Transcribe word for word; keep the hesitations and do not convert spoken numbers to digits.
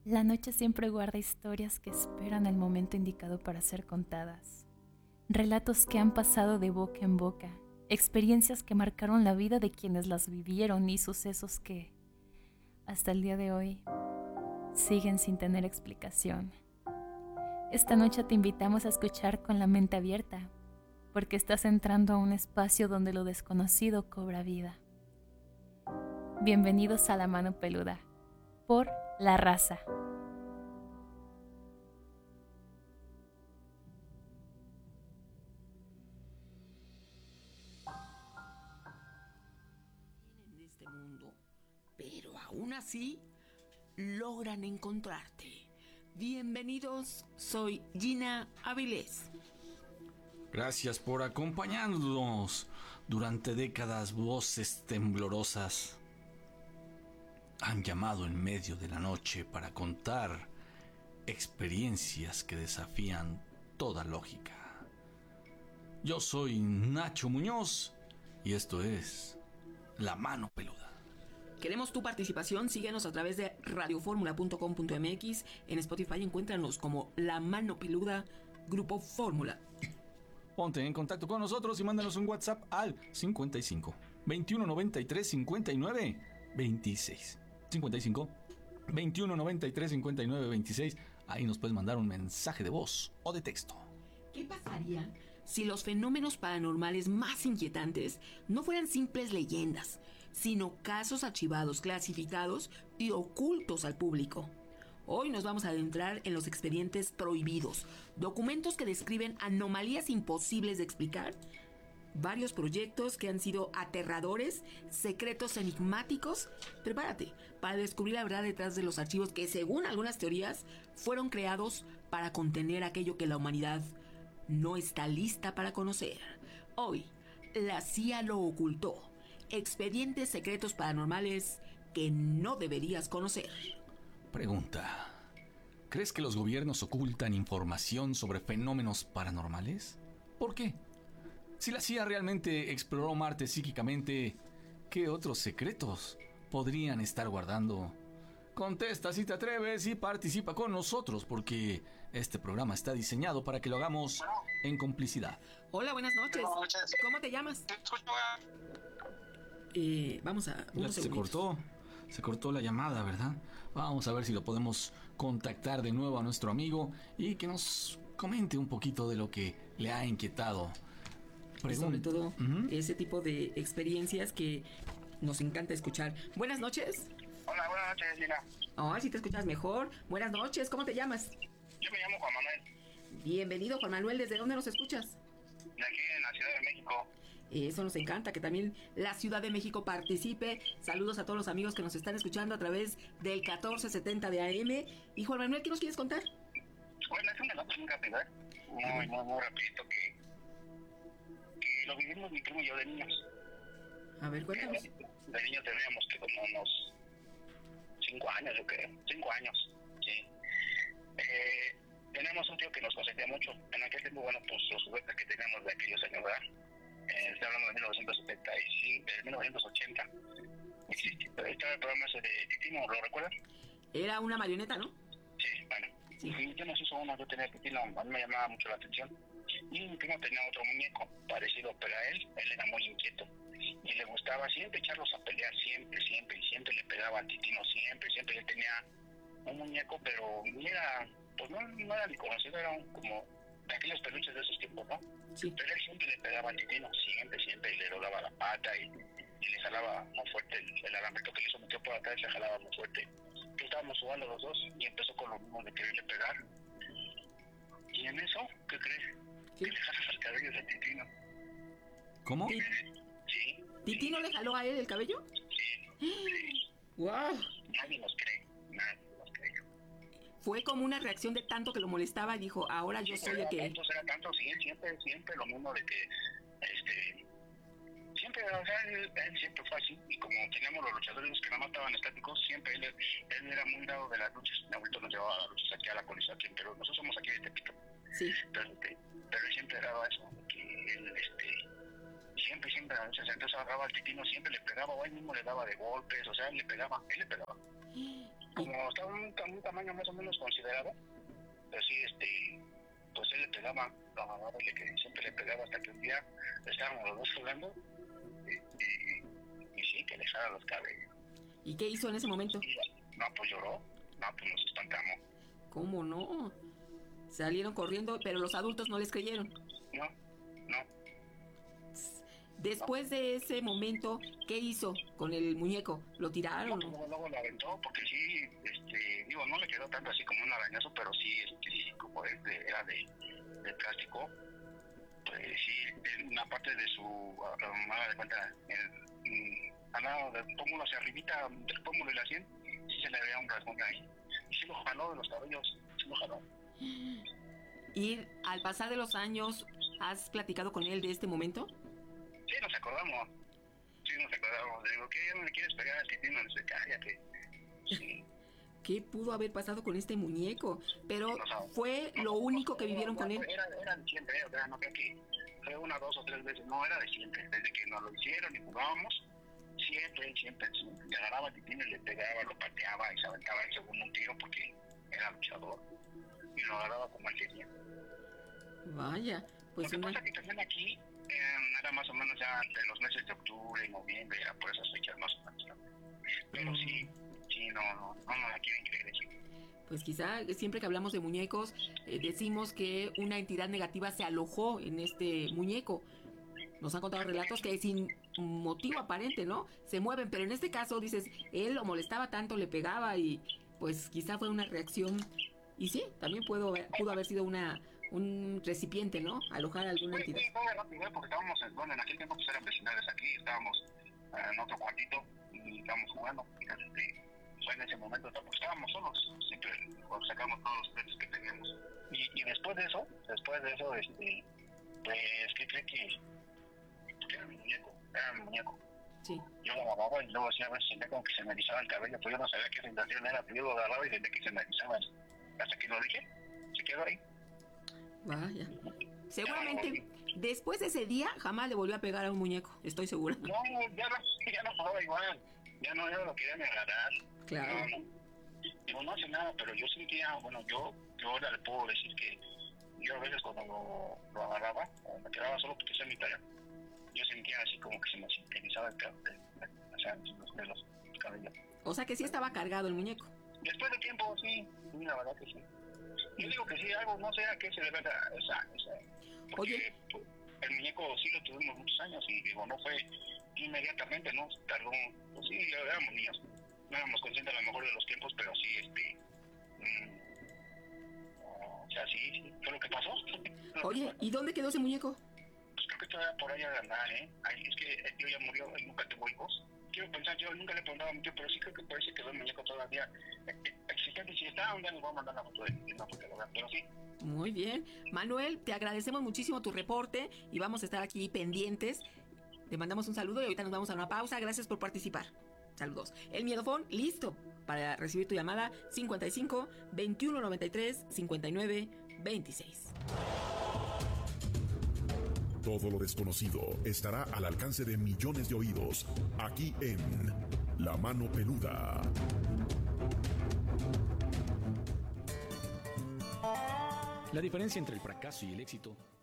La noche siempre guarda historias que esperan el momento indicado para ser contadas. Relatos que han pasado de boca en boca, experiencias que marcaron la vida de quienes las vivieron y sucesos que, hasta el día de hoy, siguen sin tener explicación. Esta noche te invitamos a escuchar con la mente abierta, porque estás entrando a un espacio donde lo desconocido cobra vida. Bienvenidos a La Mano Peluda, por La Raza. En este mundo, pero aún así logran encontrarte. Bienvenidos, soy Gina Avilés. Gracias por acompañarnos durante décadas. Voces temblorosas han llamado en medio de la noche para contar experiencias que desafían toda lógica. Yo soy Nacho Muñoz y esto es La Mano Peluda. Queremos tu participación, síguenos a través de radioformula punto com punto m x. En Spotify encuéntranos como La Mano Peluda, Grupo Fórmula. Ponte en contacto con nosotros y mándanos un WhatsApp al cincuenta y cinco, veintiuno noventa y tres, cincuenta y nueve, veintiséis. cincuenta y cinco, veintiuno noventa y tres, cincuenta y nueve, veintiséis. Ahí nos puedes mandar un mensaje de voz o de texto. ¿Qué pasaría si los fenómenos paranormales más inquietantes no fueran simples leyendas, sino casos archivados, clasificados y ocultos al público? Hoy nos vamos a adentrar en los expedientes prohibidos, documentos que describen anomalías imposibles de explicar, varios proyectos que han sido aterradores, secretos enigmáticos. Prepárate para descubrir la verdad detrás de los archivos que, según algunas teorías, fueron creados para contener aquello que la humanidad no está lista para conocer. Hoy, la C I A lo ocultó. Expedientes secretos paranormales que no deberías conocer. Pregunta: ¿crees que los gobiernos ocultan información sobre fenómenos paranormales? ¿Por qué? Si la C I A realmente exploró Marte psíquicamente, ¿qué otros secretos podrían estar guardando? Contesta si te atreves y participa con nosotros, porque este programa está diseñado para que lo hagamos en complicidad. Hola, buenas noches. Buenas noches. ¿Cómo te llamas? Te escucho. Eh, vamos a... Ya unos se segunditos. cortó, se cortó la llamada, ¿verdad? Vamos a ver si lo podemos contactar de nuevo a nuestro amigo y que nos comente un poquito de lo que le ha inquietado. Y sobre Pregunta. todo, Ujú. ese tipo de experiencias que nos encanta escuchar. Buenas noches. Hola, buenas noches, Gina. Ay, si te escuchas mejor. Buenas noches, ¿cómo te llamas? Yo me llamo Juan Manuel, Bienvenido, Juan Manuel. ¿Desde dónde nos escuchas? de aquí en la Ciudad de México. Eso nos encanta, que también la Ciudad de México participe. Saludos a todos los amigos que nos están escuchando a través del catorce setenta de A M. Y Juan Manuel, ¿qué nos quieres contar? Bueno, es una nota muy rápida, ¿eh? muy, muy, muy rapidito que, que lo vivimos mi primo y yo de niños. A ver, Que cuéntanos. de, de niños teníamos que como unos cinco años, yo creo, cinco años, sí. Eh, teníamos un tío que nos consentía mucho. En aquel tiempo, bueno, pues los juguetes que teníamos de aquellos años, ¿verdad? Eh, estoy hablando de mil novecientos setenta y cinco, de mil novecientos ochenta. Existía estaba el programa ese de Titino, ¿lo recuerdan? Era una marioneta, ¿no? Sí, bueno. Sí. Mi tío nos hizo uno, yo tenía Titino, a mí me llamaba mucho la atención. Y mi primo tenía otro muñeco parecido, pero a él, él era muy inquieto. Y le gustaba siempre echarlos a pelear, siempre, siempre, y siempre le pegaba al Titino, siempre, siempre. Él tenía un muñeco, pero era, pues no, no era ni conocido, era un, como de aquellos peluches de esos tiempos, ¿no? Sí. Pero él siempre le pegaba al Titino, siempre, siempre, y le doblaba la pata y, y le jalaba muy fuerte el, el alambrito que le hizo metió por atrás, le jalaba muy fuerte. Que estábamos jugando los dos y empezó con lo mismo de quererle pegar. Y en eso, ¿qué crees? ¿Qué? Que le jalas los cabellos al Titino. ¿Cómo? Sí. Sí, ¿Titino le jaló a él el cabello? sí, sí. ¡Wow! Nadie nos cree, nadie nos cree. Fue como una reacción de tanto que lo molestaba y dijo, ahora yo soy el Era que... tanto, era tanto, sí, siempre, siempre lo mismo de que, este, siempre, o sea, él, él siempre fue así, y como teníamos los luchadores que nada más estaban estáticos, siempre él, él era muy dado de las luchas. Mi abuelito nos llevaba a las luchas aquí a la policía, aquí en Perú. Nosotros somos aquí de Tepito, Sí. pero, este, pero él siempre daba eso, que él, este, siempre, siempre, o sea, entonces agarraba al Titino, siempre le pegaba, o él mismo le daba de golpes, o sea, él le pegaba, él le pegaba. ¿Y Como estaba en un, ta- un tamaño más o menos considerado, pero sí, este, pues él le pegaba, la mamá le que siempre le pegaba hasta que un día estábamos los dos jugando y, y, y sí, que le jala los cabellos. ¿Y qué hizo en ese momento? No, pues lloró, no, pues nos espantamos. ¿Cómo no? Salieron corriendo, pero los adultos no les creyeron. No, no. Después de ese momento, ¿qué hizo con el muñeco? ¿Lo No, tiraron? pues luego, luego lo aventó porque sí, este, digo, no le quedó tanto así como un arañazo, pero sí, este, como es de- era de, de plástico, pues sí, en una parte de su, ah, ah, de cuenta, el, mm, al lado del pómulo hacia arribita, entre el pómulo y la sien, sí se le veía un rasgón ahí. Y sí lo jaló de los cabellos, sí lo jaló. Y al pasar de los años, ¿has platicado con él de este momento? Sí, nos acordamos, sí nos acordamos. Le digo, ¿qué? ¿Ya no le quieres pegar al titino? Dice, cállate. Sí. ¿Qué pudo haber pasado con este muñeco? Pero No sabe. fue lo único que vivieron con él. Era, era de siempre, o sea, no creo que fue una, dos o tres veces, no, era de siempre. Desde que nos lo hicieron y jugábamos, siempre, siempre, siempre. Le agarraba el titino y le pegaba, lo pateaba y se aventaba el segundo un tiro porque era luchador. Y lo agarraba como él quería. Vaya, pues Lo que una... pasa que también aquí eh, era más o menos ya entre los meses de octubre y noviembre, ya por esas fechas más o menos. ¿No? Pero sí, sí, no, no, no, no la quieren creer eso. Pues quizá siempre que hablamos de muñecos, eh, decimos que una entidad negativa se alojó en este muñeco. Nos han contado relatos que sin motivo aparente, ¿no? Se mueven, pero en este caso dices, él lo molestaba tanto, le pegaba y pues quizá fue una reacción. Y sí, también pudo, pudo haber sido una un recipiente, ¿no? Alojar a alguna Sí, entidad. sí, fue rápido, ¿eh? Porque estábamos, en- bueno, en aquel tiempo pues eran vecinales aquí, estábamos eh, en otro cuartito y estábamos jugando. Y, este, fue en ese momento, porque estábamos solos, siempre cuando sacamos todos los juguetes que teníamos. Y, y después de eso, después de eso, este, pues, ¿qué cree que? Que era mi muñeco, era mi muñeco. Sí. Yo lo agarraba y luego hacía a veces sentía como que se me erizaba el cabello, pues yo no sabía qué sensación era, pero yo lo agarraba y sentía que se me erizaba. Hasta que lo dije, se quedó ahí. Vaya. Seguramente después de ese día jamás le volvió a pegar a un muñeco, estoy segura. No, ya no, ya no jugaba igual. Ya no, ya no lo quería ni agarrar. Claro. No, no. Digo, no hace nada, pero yo sentía, bueno, yo, yo ahora le puedo decir que yo a veces cuando lo, lo agarraba, o me quedaba solo porque esa es mi tarea, yo sentía así como que se me sintonizaba el cabello, o sea, los pelos, el cabello. O sea que sí estaba cargado el muñeco. Después de tiempo, sí, sí, la verdad que sí. Yo digo que sí, algo, no sé a qué se debe esa, esa, esa porque Oye. pues, el muñeco sí lo tuvimos muchos años y digo, no fue inmediatamente, ¿no? Tardó, pues sí, éramos niños, no éramos conscientes a lo mejor de los tiempos, pero sí, este, mmm, o sea, sí, sí, fue lo que pasó. Oye, ¿y dónde quedó ese muñeco? Pues creo que todavía por ahí de andar, ¿eh? Ay, es que el tío ya murió, él nunca tuvo hijos. Quiero pensar, yo nunca le preguntaba a mi tío, pero sí creo que parece que el muñeco todavía eh, eh, existente. Si está, un día nos va a mandar la foto de él, no, porque lo vean, pero sí. Muy bien. Manuel, te agradecemos muchísimo tu reporte y vamos a estar aquí pendientes. Te mandamos un saludo y ahorita nos vamos a una pausa. Gracias por participar. Saludos. El Miedofón, listo para recibir tu llamada cincuenta y cinco, veintiuno noventa y tres, cincuenta y nueve, veintiséis. Todo lo desconocido estará al alcance de millones de oídos, aquí en La Mano Peluda. La diferencia entre el fracaso y el éxito